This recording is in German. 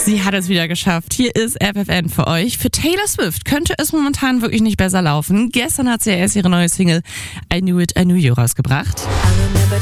Sie hat es wieder geschafft. Hier ist FFN für euch. Für Taylor Swift könnte es momentan wirklich nicht besser laufen. Gestern hat sie ja erst ihre neue Single I Knew It, I Knew You rausgebracht. I remember